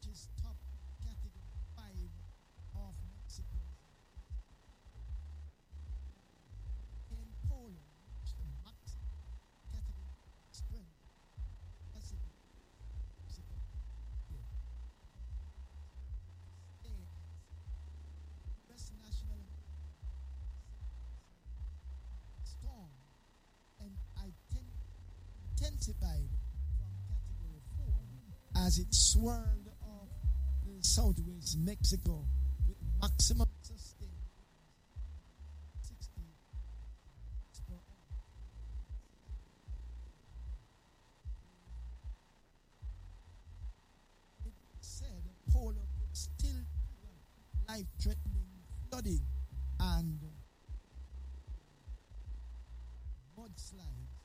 is top category 5 of Mexico. In Poland, the maximum category strength Pacific Mexico here. Stay as US national storm and intensified from category 4 as it swirled off the southwest Mexico with maximum sustained 60 miles per hour. It said Polo could still trigger life-threatening flooding and mudslides